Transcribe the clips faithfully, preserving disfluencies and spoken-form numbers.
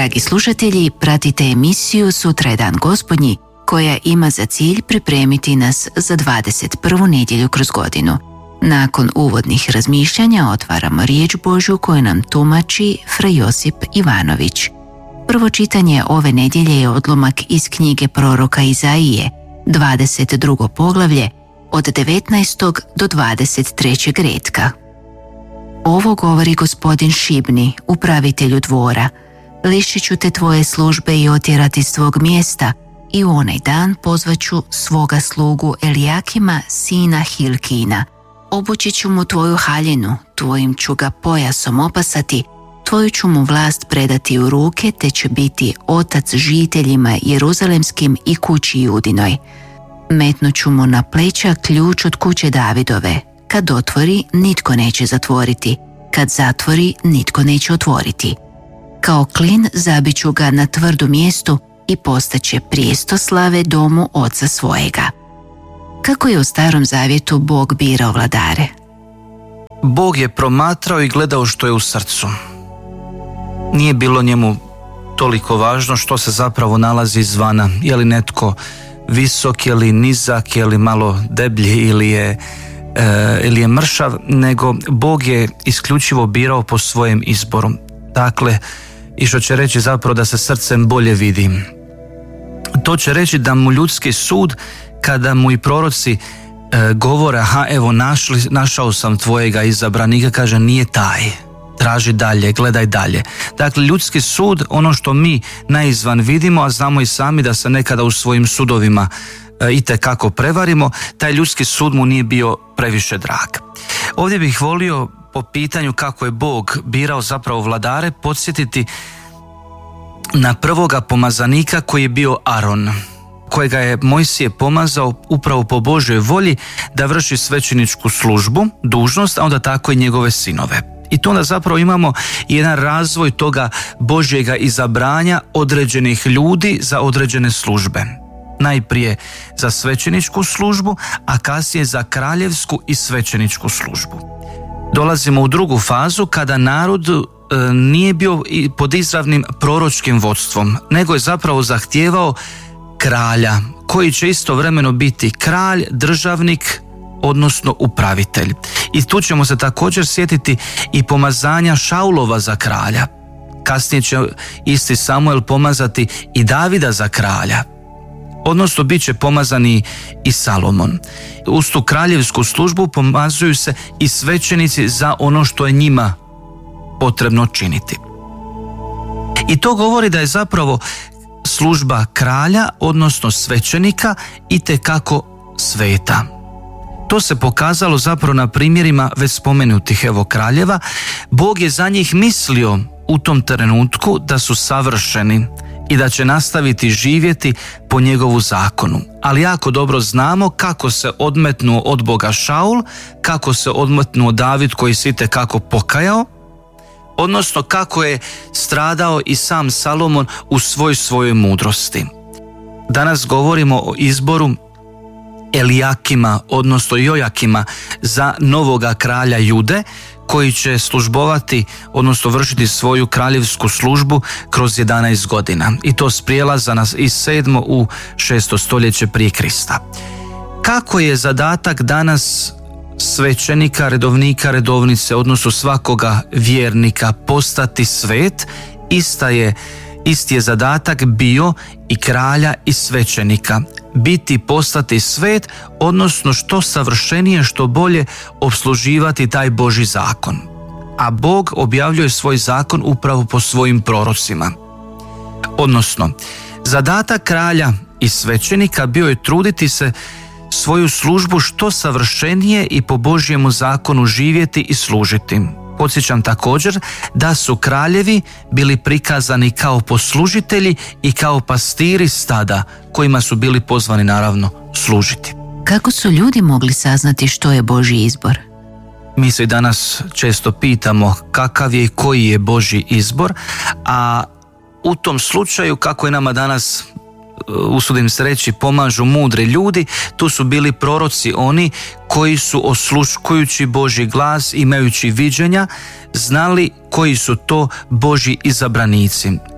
Dragi slušatelji, pratite emisiju Sutra je dan Gospodnji, koja ima za cilj pripremiti nas za dvadeset prvu nedjelju kroz godinu. Nakon uvodnih razmišljanja otvaramo riječ Božju koju nam tumači fra Josip Ivanović. Prvo čitanje ove nedjelje je odlomak iz knjige proroka Izaije, dvadeset drugo poglavlje, od devetnaestog do dvadeset trećeg retka. Ovo govori gospodin Šibni, upravitelju dvora: lišit ću te tvoje službe i otjerati s tvog mjesta, i u onaj dan pozvaću svoga slugu Elijakima, sina Hilkina. Obući ću mu tvoju haljinu, tvojim ću ga pojasom opasati, tvoju ću mu vlast predati u ruke, te će biti otac žiteljima jeruzalemskim i kući Judinoj. Metnut ću mu na pleća ključ od kuće Davidove. Kad otvori, nitko neće zatvoriti, kad zatvori, nitko neće otvoriti. Kao klin zabit ću ga na tvrdu mjestu i postaće prijestoslave domu oca svojega. Kako je u Starom zavjetu Bog birao vladare? Bog je promatrao i gledao što je u srcu. Nije bilo njemu toliko važno što se zapravo nalazi izvana. Je li netko visok, je li nizak, je li malo deblji ili je, e, ili je mršav, nego Bog je isključivo birao po svojem izboru. Dakle, i što će reći zapravo da se srcem bolje vidi. To će reći da mu ljudski sud, kada mu i proroci e, govore: aha, evo našli, našao sam tvojega izabranika, kaže nije taj, traži dalje, gledaj dalje. Dakle, ljudski sud, ono što mi naizvan vidimo, a znamo i sami da se nekada u svojim sudovima e, itekako prevarimo, taj ljudski sud mu nije bio previše drag. Ovdje bih volio po pitanju kako je Bog birao zapravo vladare podsjetiti na prvoga pomazanika koji je bio Aron, kojega je Mojsije pomazao upravo po Božjoj volji da vrši svećeničku službu, dužnost, a onda tako i njegove sinove. I to onda zapravo imamo jedan razvoj toga Božjega izabranja određenih ljudi za određene službe. Najprije za svećeničku službu, a kasnije za kraljevsku i svećeničku službu. Dolazimo u drugu fazu kada narod e, nije bio pod izravnim proročkim vodstvom, nego je zapravo zahtijevao kralja, koji će istovremeno biti kralj, državnik, odnosno upravitelj. I tu ćemo se također sjetiti i pomazanja Šaulova za kralja. Kasnije će isti Samuel pomazati i Davida za kralja, odnosno bit će pomazani i Salomon. Uz tu kraljevsku službu pomazuju se i svećenici za ono što je njima potrebno činiti. I to govori da je zapravo služba kralja, odnosno svećenika, itekako sveta. To se pokazalo zapravo na primjerima već spomenutih evo kraljeva. Bog je za njih mislio u tom trenutku da su savršeni i da će nastaviti živjeti po njegovu zakonu. Ali jako dobro znamo kako se odmetnuo od Boga Šaul, kako se odmetnuo David koji se itekako pokajao, odnosno kako je stradao i sam Salomon u svoj svojoj mudrosti. Danas govorimo o izboru Elijakima, odnosno Jojakima, za novoga kralja Jude, koji će službovati, odnosno vršiti svoju kraljevsku službu kroz jedanaest godina. I to s prijelaza nas iz sedmo u šesto stoljeće prije Krista. Kako je zadatak danas svećenika, redovnika, redovnice, odnosno svakoga vjernika postati svet, ista je, isti je zadatak bio i kralja i svećenika. Biti, postati svet, odnosno što savršenije, što bolje opsluživati taj Božji zakon. A Bog objavljuje svoj zakon upravo po svojim prorocima. Odnosno, zadatak kralja i svećenika bio je truditi se svoju službu što savršenije i po Božjemu zakonu živjeti i služiti. Podsjećam također da su kraljevi bili prikazani kao poslužitelji i kao pastiri stada, kojima su bili pozvani naravno služiti. Kako su ljudi mogli saznati što je Božji izbor? Mi se i danas često pitamo kakav je i koji je Božji izbor, a u tom slučaju, kako je nama danas, usudim se reći, pomažu mudri ljudi, tu su bili proroci, oni koji su osluškujući Božji glas, imajući viđenja, znali koji su to Božji izabranici.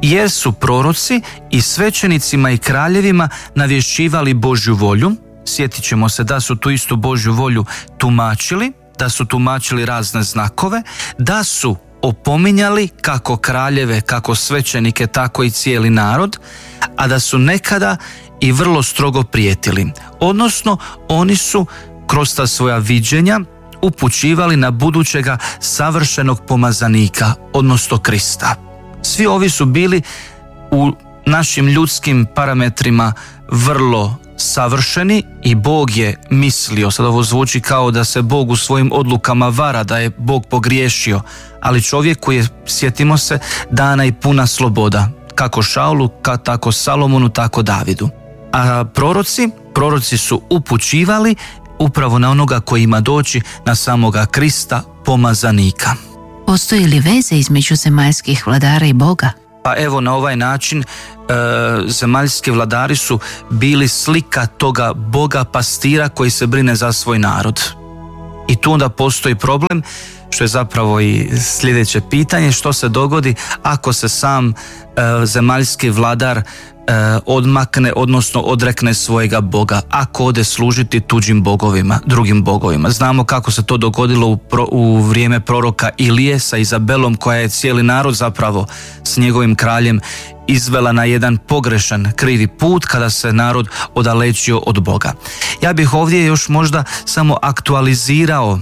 jer su proroci i svećenicima i kraljevima navješćivali Božju volju. Sjetit ćemo se da su tu istu Božju volju tumačili, da su tumačili razne znakove, da su opominjali kako kraljeve, kako svećenike, tako i cijeli narod, a da su nekada i vrlo strogo prijetili. Odnosno, oni su kroz ta svoja viđenja upućivali na budućega savršenog pomazanika, odnosno Krista. Svi ovi su bili u našim ljudskim parametrima vrlo savršeni i Bog je mislio, sad ovo zvuči kao da se Bog u svojim odlukama vara, da je Bog pogriješio, ali čovjeku je, sjetimo se, dana i puna sloboda, kako Šaulu, tako Salomonu, tako Davidu. A proroci, proroci su upućivali upravo na onoga koji ima doći, na samoga Krista, pomazanika. Postoji li veze između zemaljskih vladara i Boga? Pa evo, na ovaj način e, zemaljski vladari su bili slika toga Boga pastira koji se brine za svoj narod. I tu onda postoji problem, što je zapravo i sljedeće pitanje, što se dogodi ako se sam e, zemaljski vladar e, odmakne, odnosno odrekne svojega Boga, ako ode služiti tuđim bogovima, drugim bogovima. Znamo kako se to dogodilo u, pro, u vrijeme proroka Ilije sa Izabelom, koja je cijeli narod zapravo s njegovim kraljem izvela na jedan pogrešan, krivi put kada se narod odalečio od Boga. Ja bih ovdje još možda samo aktualizirao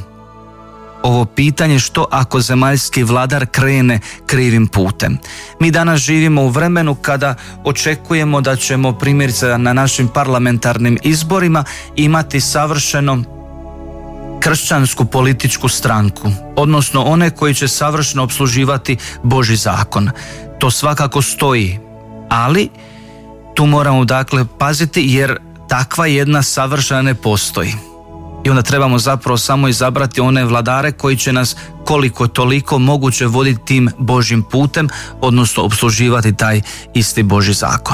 ovo pitanje, što ako zemaljski vladar krene krivim putem. Mi danas živimo u vremenu kada očekujemo da ćemo primjerice na našim parlamentarnim izborima imati savršeno kršćansku političku stranku, odnosno one koji će savršeno obsluživati Božji zakon. To svakako stoji, ali tu moramo dakle paziti, jer takva jedna savršena ne postoji. I onda trebamo zapravo samo izabrati one vladare koji će nas koliko toliko moguće voditi tim Božjim putem, odnosno obsluživati taj isti Božji zakon.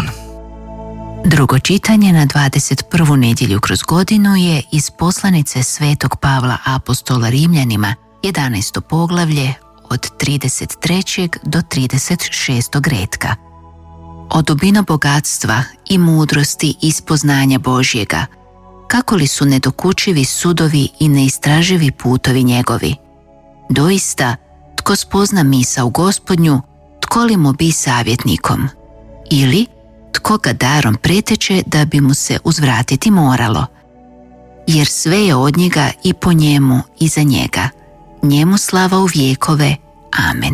Drugo čitanje na dvadeset prvu nedjelju kroz godinu je iz poslanice Svetog Pavla apostola Rimljanima, jedanaesto poglavlje od trideset trećeg do trideset šestog retka. O dubino bogatstva i mudrosti i spoznanja Božjega, kako li su nedokučivi sudovi i neistraživi putovi njegovi. Doista, tko spozna misao Gospodnju, tko li mu bi savjetnikom? Ili, tko ga darom preteče da bi mu se uzvratiti moralo? Jer sve je od njega i po njemu i za njega. Njemu slava u vjekove. Amen.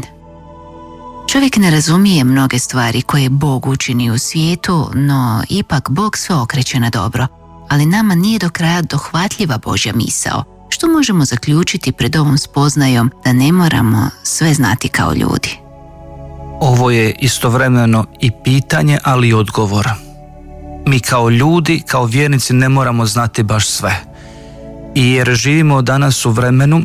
Čovjek ne razumije mnoge stvari koje Bog učini u svijetu, no ipak Bog sve okreće na dobro. Ali nama nije do kraja dohvatljiva Božja misao, što možemo zaključiti pred ovom spoznajom da ne moramo sve znati kao ljudi. Ovo je istovremeno i pitanje, ali i odgovor. Mi kao ljudi, kao vjernici ne moramo znati baš sve. I jer živimo danas u vremenu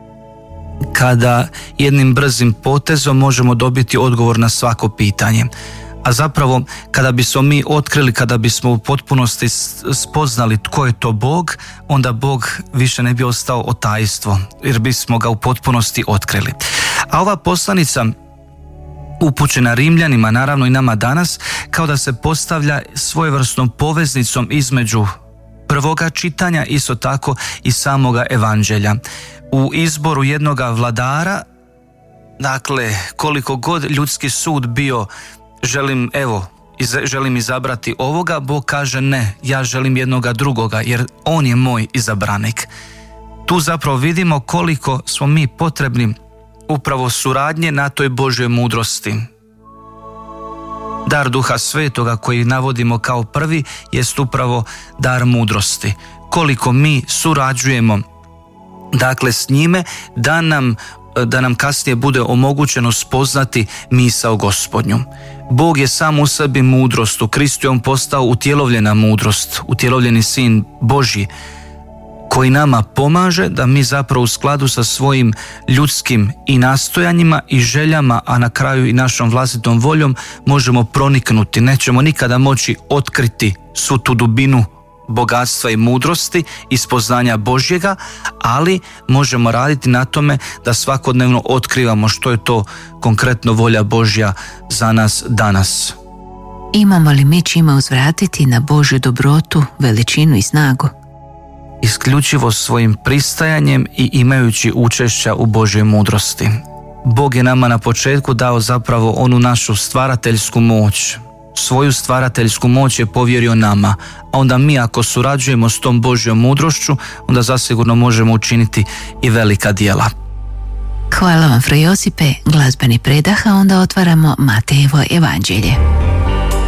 kada jednim brzim potezom možemo dobiti odgovor na svako pitanje. A zapravo, kada bismo mi otkrili, kada bismo u potpunosti spoznali tko je to Bog, onda Bog više ne bi ostao otajstvo, jer bismo ga u potpunosti otkrili. A ova poslanica upućena Rimljanima, naravno i nama danas, kao da se postavlja svojevrsnom poveznicom između prvoga čitanja, isto tako i samoga evanđelja. U izboru jednoga vladara, dakle, koliko god ljudski sud bio, želim, evo, iz, želim izabrati ovoga, Bog kaže ne, ja želim jednoga drugoga, jer on je moj izabranik. Tu zapravo vidimo koliko smo mi potrebni upravo suradnje na toj Božjoj mudrosti. Dar Duha Svetoga koji navodimo kao prvi jest upravo dar mudrosti. Koliko mi surađujemo dakle s njime, da nam, da nam kasnije bude omogućeno spoznati misao Gospodnju. Bog je sam u sebi mudrost, u Kristu je on postao utjelovljena mudrost, utjelovljeni Sin Božji, koji nama pomaže da mi zapravo u skladu sa svojim ljudskim i nastojanjima i željama, a na kraju i našom vlastitom voljom možemo proniknuti. Nećemo nikada moći otkriti svu tu dubinu bogatstva i mudrosti i spoznanja Božjega, ali možemo raditi na tome da svakodnevno otkrivamo što je to konkretno volja Božja za nas danas. Imamo li mi čime uzvratiti na Božju dobrotu, veličinu i snagu? Isključivo svojim pristajanjem i imajući učešća u Božjoj mudrosti. Bog je nama na početku dao zapravo onu našu stvarateljsku moć. Svoju stvarateljsku moć je povjerio nama, a onda mi ako surađujemo s tom Božjom mudrošću, onda zasigurno možemo učiniti i velika djela. Hvala vam, Fra Josipe. Glazbeni predah, a onda otvaramo Matejevo evanđelje.